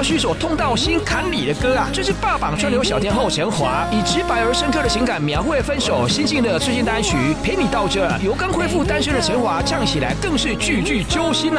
又是一首痛到心坎里的歌啊！这是霸榜串流小天后陈华，以直白而深刻的情感描绘分手心境的最新单曲《陪你到这》，由刚恢复单身的陈华唱起来更是句句揪心啊！